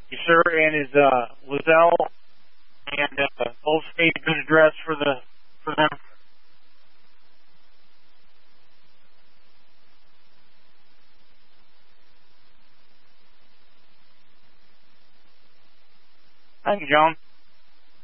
Yes, sir. And is Lizelle and Old State a good address for them? Thank you, John.